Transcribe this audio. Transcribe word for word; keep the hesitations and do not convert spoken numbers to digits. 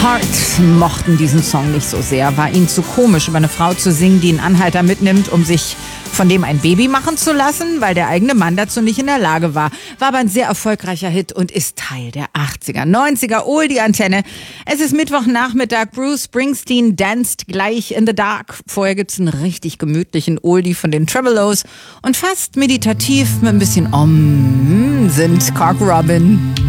Heart mochten diesen Song nicht so sehr. War ihnen zu komisch, über eine Frau zu singen, die einen Anhalter mitnimmt, um sich von dem ein Baby machen zu lassen, weil der eigene Mann dazu nicht in der Lage war. War aber ein sehr erfolgreicher Hit und ist Teil der achtziger, neunziger Oldie-Antenne. Es ist Mittwochnachmittag. Bruce Springsteen danced gleich in the dark. Vorher gibt's einen richtig gemütlichen Oldie von den Tremeloes. Und fast meditativ mit ein bisschen Om sind Cock Robin.